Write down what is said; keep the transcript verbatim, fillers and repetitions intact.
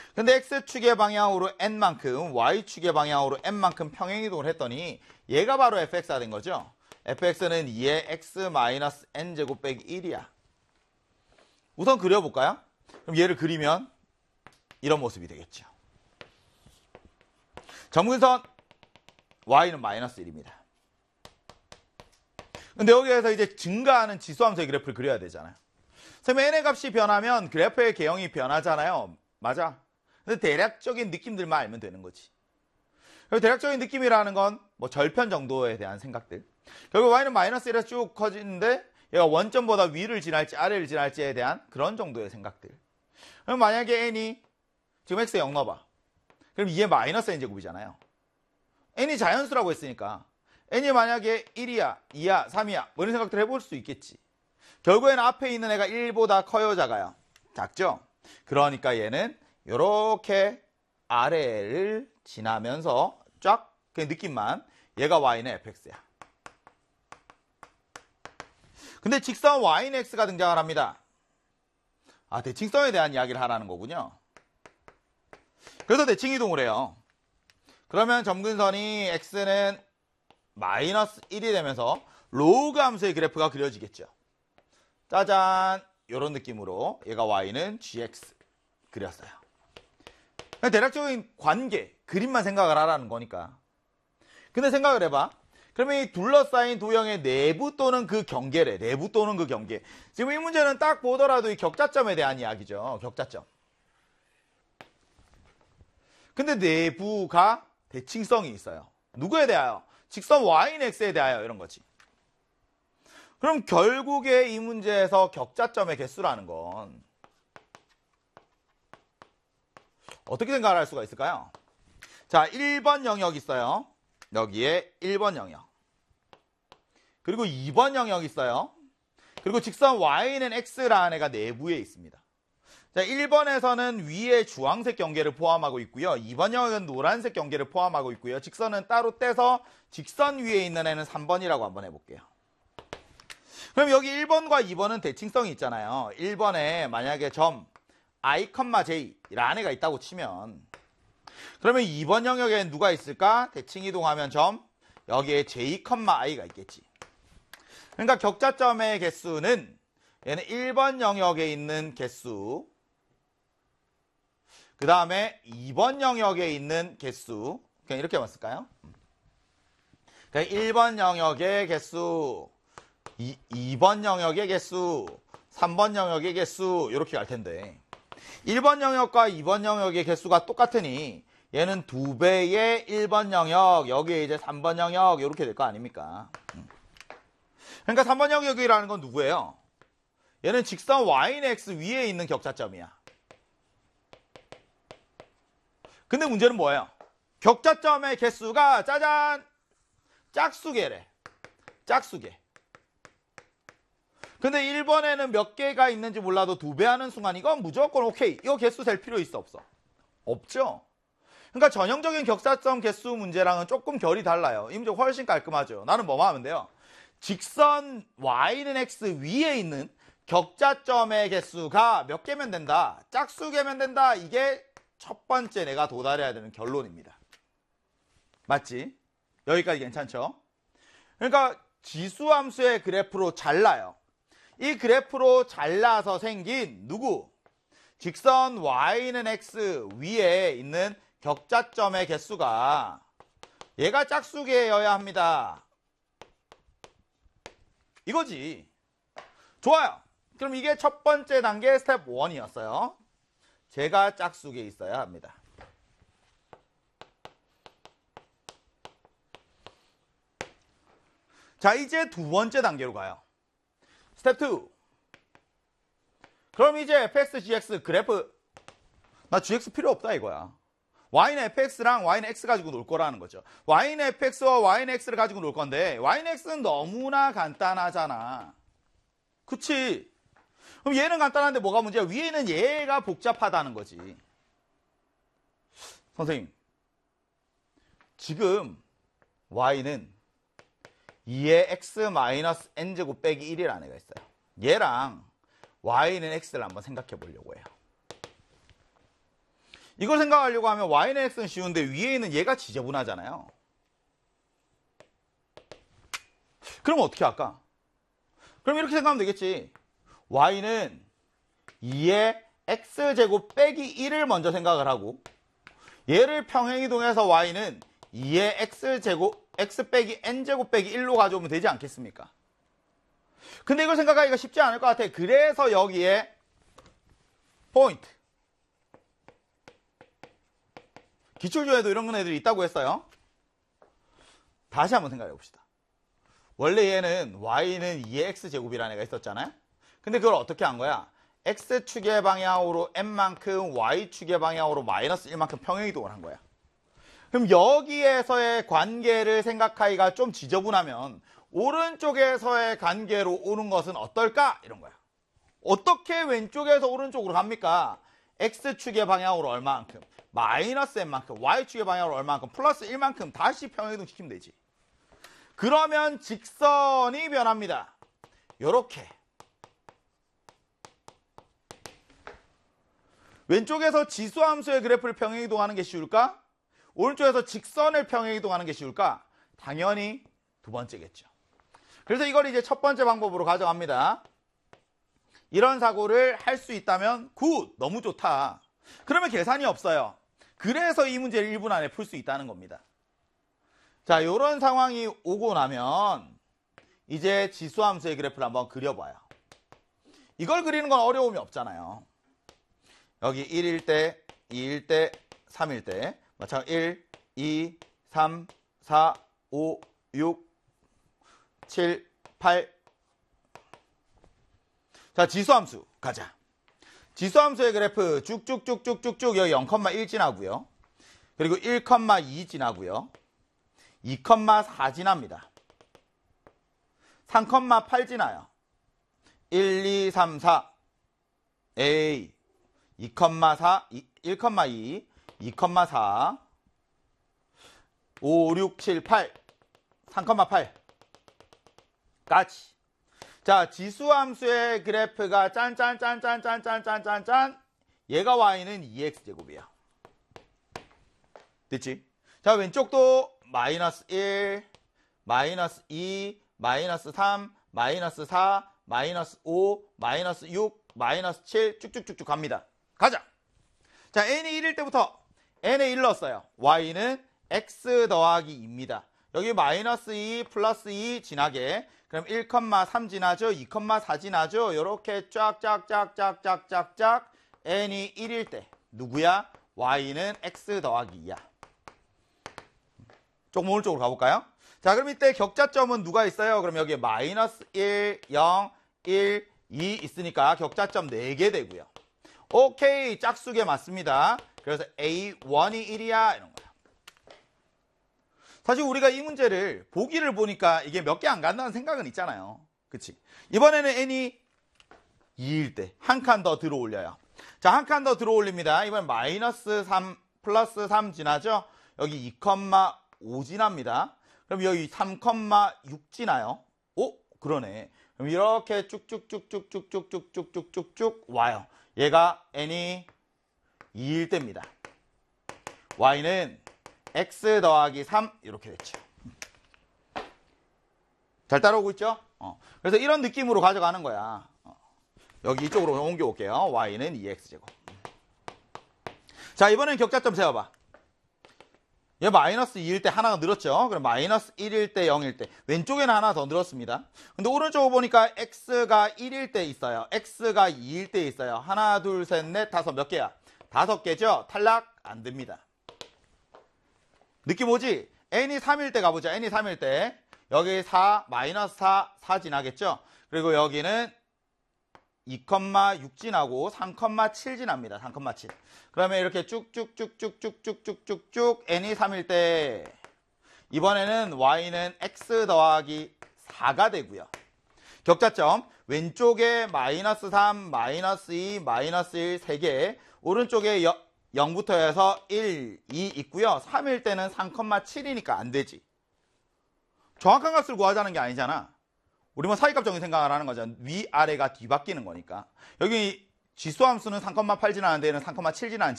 근데 x축의 방향으로 n만큼, y축의 방향으로 n만큼 평행이동을 했더니 얘가 바로 fx가 된 거죠. fx는 이의 x 마이너스 n제곱 빼기 일이야. 우선 그려볼까요? 그럼 얘를 그리면 이런 모습이 되겠죠. 점근선 y는 마이너스 일입니다. 근데 여기에서 이제 증가하는 지수함수의 그래프를 그려야 되잖아요. 선생님, n의 값이 변하면 그래프의 개형이 변하잖아요. 맞아. 근데 대략적인 느낌들만 알면 되는 거지. 대략적인 느낌이라는 건 뭐 절편 정도에 대한 생각들. 결국 y는 마이너스 일에서 쭉 커지는데 얘가 원점보다 위를 지날지 아래를 지날지에 대한 그런 정도의 생각들. 그럼 만약에 n이 지금 x에 영 넣어봐. 그럼 이게 마이너스 n제곱이잖아요. n이 자연수라고 했으니까 n이 만약에 일이야, 이야, 삼이야 뭐 이런 생각들 해볼 수 있겠지. 결국에는 앞에 있는 애가 일보다 커요, 작아요? 작죠? 그러니까 얘는 이렇게 아래를 지나면서 쫙 그 느낌만 얘가 y는 fx야. 근데 직선 y는 x가 등장을 합니다. 아, 대칭성에 대한 이야기를 하라는 거군요. 그래서 대칭이동을 해요. 그러면 점근선이 x는 마이너스 일이 되면서 로그 함수의 그래프가 그려지겠죠. 짜잔, 이런 느낌으로 얘가 y는 gx 그렸어요. 대략적인 관계, 그림만 생각을 하라는 거니까. 근데 생각을 해봐. 그러면 이 둘러싸인 도형의 내부 또는 그 경계래. 내부 또는 그 경계. 지금 이 문제는 딱 보더라도 이 격자점에 대한 이야기죠. 격자점. 근데 내부가 대칭성이 있어요. 누구에 대하여? 직선 y는 x에 대하여 이런 거지. 그럼 결국에 이 문제에서 격자점의 개수라는 건 어떻게 생각을 할 수가 있을까요? 자, 일 번 영역 있어요. 여기에 일 번 영역. 그리고 이 번 영역 있어요. 그리고 직선 y는 x라는 애가 내부에 있습니다. 자, 일 번에서는 위에 주황색 경계를 포함하고 있고요. 이 번 영역은 노란색 경계를 포함하고 있고요. 직선은 따로 떼서 직선 위에 있는 애는 삼 번이라고 한번 해볼게요. 그럼 여기 일 번과 이 번은 대칭성이 있잖아요. 일 번에 만약에 점 i, j라는 애가 있다고 치면 그러면 이 번 영역에 누가 있을까? 대칭이동하면 점 여기에 j, i가 있겠지. 그러니까 격자점의 개수는 얘는 일 번 영역에 있는 개수, 그 다음에 이 번 영역에 있는 개수, 그냥 이렇게만 쓸까요? 그러니까 일 번 영역의 개수, 이, 이 번 영역의 개수, 삼 번 영역의 개수 이렇게 갈 텐데 일 번 영역과 이 번 영역의 개수가 똑같으니 얘는 두 배의 일 번 영역, 여기에 이제 삼 번 영역 이렇게 될 거 아닙니까? 그러니까 삼 번 영역이라는 건 누구예요? 얘는 직선 y는 x 위에 있는 격자점이야. 근데 문제는 뭐예요? 격자점의 개수가 짜잔! 짝수개래. 짝수개. 근데 일 번에는 몇 개가 있는지 몰라도 두 배 하는 순간 이건 무조건 오케이. 이거 개수 셀 필요 있어, 없어? 없죠? 그러니까 전형적인 격자점 개수 문제랑은 조금 결이 달라요. 이 문제 훨씬 깔끔하죠. 나는 뭐만 하면 돼요? 직선 y는 x 위에 있는 격자점의 개수가 몇 개면 된다? 짝수개면 된다. 이게 첫 번째 내가 도달해야 되는 결론입니다. 맞지? 여기까지 괜찮죠? 그러니까 지수함수의 그래프로 잘라요. 이 그래프로 잘라서 생긴 누구? 직선 y는 x 위에 있는 격자점의 개수가 얘가 짝수개여야 합니다. 이거지. 좋아요. 그럼 이게 첫 번째 단계 스텝 일이었어요. 제가 짝수개 있어야 합니다. 자, 이제 두 번째 단계로 가요. 스텝 이. 그럼 이제 fx, gx 그래프 나 gx 필요 없다 이거야. y는 fx랑 y는 x 가지고 놀 거라는 거죠. y는 fx와 y는 x를 가지고 놀 건데 y는 x는 너무나 간단하잖아. 그치? 그럼 얘는 간단한데 뭐가 문제야? 위에는 얘가 복잡하다는 거지. 선생님, 지금 y는 이의 x 마이너스 n제곱 빼기 일이라는 애가 있어요. 얘랑 y는 x를 한번 생각해 보려고 해요. 이걸 생각하려고 하면 y는 x는 쉬운데 위에 있는 얘가 지저분하잖아요. 그럼 어떻게 할까? 그럼 이렇게 생각하면 되겠지. y는 이의 x제곱 빼기 일을 먼저 생각을 하고 얘를 평행이동해서 y는 이의 x제곱 x 빼기 n제곱 빼기 일로 가져오면 되지 않겠습니까? 근데 이걸 생각하기가 쉽지 않을 것 같아. 그래서 여기에 포인트. 기출조에도 이런 애들이 있다고 했어요. 다시 한번 생각해 봅시다. 원래 얘는 y는 이의 x제곱이라는 애가 있었잖아요. 근데 그걸 어떻게 한 거야? x축의 방향으로 n만큼 y축의 방향으로 마이너스 일만큼 평행이동을 한 거야. 그럼 여기에서의 관계를 생각하기가 좀 지저분하면 오른쪽에서의 관계로 오는 것은 어떨까? 이런 거야. 어떻게 왼쪽에서 오른쪽으로 갑니까? x축의 방향으로 얼마만큼, 마이너스 n만큼, y축의 방향으로 얼마만큼, 플러스 일만큼 다시 평행이동 시키면 되지. 그러면 직선이 변합니다. 요렇게. 왼쪽에서 지수함수의 그래프를 평행이동하는 게 쉬울까? 오른쪽에서 직선을 평행이동하는 게 쉬울까? 당연히 두 번째겠죠. 그래서 이걸 이제 첫 번째 방법으로 가져갑니다. 이런 사고를 할 수 있다면 굿! 너무 좋다. 그러면 계산이 없어요. 그래서 이 문제를 일 분 안에 풀 수 있다는 겁니다. 자, 이런 상황이 오고 나면 이제 지수함수의 그래프를 한번 그려봐요. 이걸 그리는 건 어려움이 없잖아요. 여기 일일 때, 이일 때, 삼일 때 마찬가지로 일, 이, 삼, 사, 오, 육, 칠, 팔. 자, 지수함수 가자. 지수함수의 그래프 쭉쭉쭉쭉쭉쭉 여기 영, 일 지나고요. 그리고 일, 이 지나고요. 이, 사 지납니다. 삼, 팔 지나요. 일, 이, 삼, 사. 에이. 이, 사, 일, 이, 이, 사. 오, 육, 칠, 팔. 삼, 팔. 까지. 자, 지수함수의 그래프가 짠짠짠짠짠짠짠짠짠. 얘가 y는 이 엑스제곱이야. 됐지? 자, 왼쪽도 마이너스 일, 마이너스 이, 마이너스 삼, 마이너스 사, 마이너스 오, 마이너스 육, 마이너스 칠 쭉쭉쭉쭉 갑니다. 가자. 자, n이 일일 때부터 n에 일 넣었어요. y는 x 더하기 이입니다. 여기 마이너스 이 플러스 이 지나게. 그럼 일, 삼 지나죠. 이, 사 지나죠. 요렇게 쫙쫙쫙쫙쫙쫙쫙 n이 일일 때 누구야? y는 x 더하기 이야. 조금 오른쪽으로 가볼까요? 자, 그럼 이때 격자점은 누가 있어요? 그럼 여기에 마이너스 일, 영, 일, 이 있으니까 격자점 네 개 되고요. 오케이, 짝수계 맞습니다. 그래서 에이 원이 일이야 이런 거야. 사실 우리가 이 문제를 보기를 보니까 이게 몇 개 안 간다는 생각은 있잖아요. 그치? 이번에는 n이 이일 때 한 칸 더 들어 올려요. 자, 한 칸 더 들어 올립니다. 이번 마이너스 삼 플러스 삼 지나죠? 여기 이, 오 지납니다. 그럼 여기 삼, 육 지나요? 오? 그러네. 그럼 이렇게 쭉쭉쭉쭉쭉쭉쭉쭉쭉쭉 와요. 얘가 n이 이일 때입니다. y는 x 더하기 삼 이렇게 됐죠. 잘 따라오고 있죠? 어. 그래서 이런 느낌으로 가져가는 거야. 어. 여기 이쪽으로 옮겨올게요. y는 이 엑스제곱. 자, 이번엔 격자점 세워봐. 얘 마이너스 이일 때 하나가 늘었죠. 그럼 마이너스 일일 때, 영일 때. 왼쪽에는 하나 더 늘었습니다. 근데 오른쪽으로 보니까 x가 일일 때 있어요. x가 이일 때 있어요. 하나, 둘, 셋, 넷, 다섯 몇 개야? 다섯 개죠? 탈락 안 됩니다. 느낌 오지? n이 삼일 때 가보자. n이 삼일 때. 여기 사, 마이너스 사, 사 지나겠죠? 그리고 여기는 이, 육 지나고 삼, 칠 지납니다. 삼, 칠. 그러면 이렇게 쭉쭉쭉쭉쭉쭉쭉쭉쭉 n이 삼일 때 이번에는 y는 x 더하기 사가 되고요. 격자점 왼쪽에 마이너스 삼, 마이너스 이, 마이너스 일 세 개, 오른쪽에 영부터 해서 일, 이 있고요. 삼일 때는 삼, 칠이니까 안 되지. 정확한 값을 구하자는 게 아니잖아. 우리 뭐 사이값정의 생각을 하는 거잖아. 위아래가 뒤바뀌는 거니까. 여기 지수함수는 삼, 팔 지나는 데는 삼, 칠 지나는